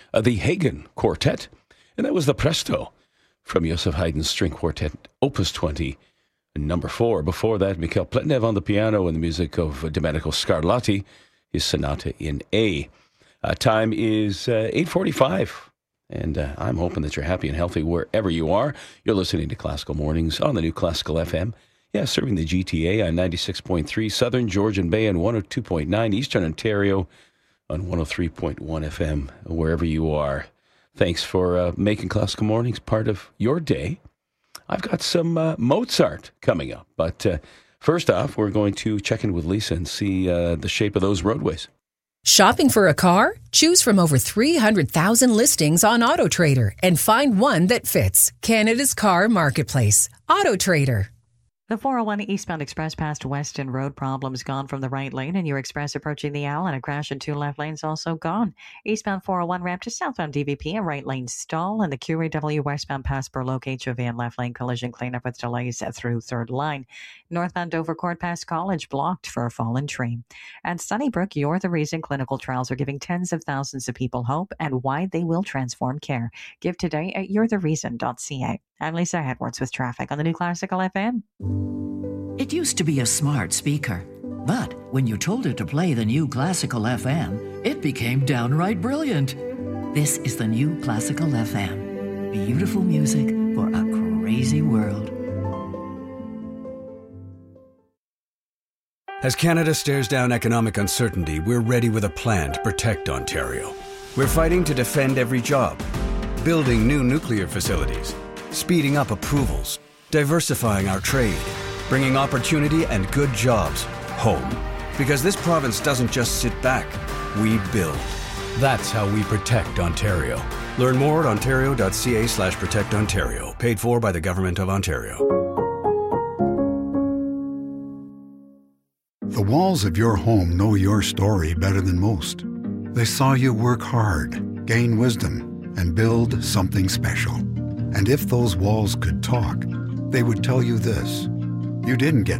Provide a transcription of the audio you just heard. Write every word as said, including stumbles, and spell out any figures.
uh, the Hagen Quartet. And that was the Presto from Joseph Haydn's String Quartet, Opus twenty, number four. Before that, Mikhail Pletnev on the piano and the music of uh, Domenico Scarlatti, his Sonata in A. Uh, time is uh, eight forty-five, and uh, I'm hoping that you're happy and healthy wherever you are. You're listening to Classical Mornings on the new Classical F M. Yeah, serving the G T A on ninety-six point three, Southern Georgian Bay and one oh two point nine, Eastern Ontario on one oh three point one F M, wherever you are. Thanks for uh, making Classical Mornings part of your day. I've got some uh, Mozart coming up, but uh, first off, we're going to check in with Lisa and see uh, the shape of those roadways. Shopping for a car? Choose from over three hundred thousand listings on AutoTrader and find one that fits. Canada's car marketplace. AutoTrader. The four oh one eastbound express past Weston Road, problems gone from the right lane, and your express approaching the Owl, and a crash in two left lanes also gone. Eastbound four oh one ramp to southbound D V P, a right lane stall, and the Q A W westbound past Burloak H O V and left lane collision cleanup with delays through third line. Northbound Dover Court past College blocked for a fallen tree. At Sunnybrook, You're the Reason clinical trials are giving tens of thousands of people hope and why they will transform care. Give today at you're the reason dot c a. I'm Lisa Edwards with traffic on the new Classical F M. It used to be a smart speaker, but when you told it to play the new Classical F M, it became downright brilliant. This is the new Classical F M. Beautiful music for a crazy world. As Canada stares down economic uncertainty, we're ready with a plan to protect Ontario. We're fighting to defend every job, building new nuclear facilities, speeding up approvals, diversifying our trade, bringing opportunity and good jobs home. Because this province doesn't just sit back, we build. That's how we protect Ontario. Learn more at ontario.ca slash protect Ontario. Paid for by the Government of Ontario. The walls of your home know your story better than most. They saw you work hard, gain wisdom, and build something special. And if those walls could talk, they would tell you this: you didn't get